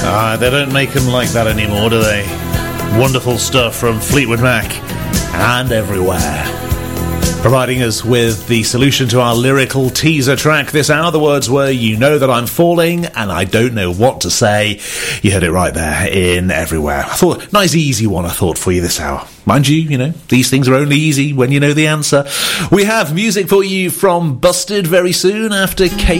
They don't make them like that anymore, do they? Wonderful stuff from Fleetwood Mac and Everywhere. Providing us with the solution to our lyrical teaser track this hour. The words were, you know that I'm falling and I don't know what to say. You heard it right there in Everywhere. I thought, nice easy one I thought for you this hour. Mind you, these things are only easy when you know the answer. We have music for you from Busted very soon after Kate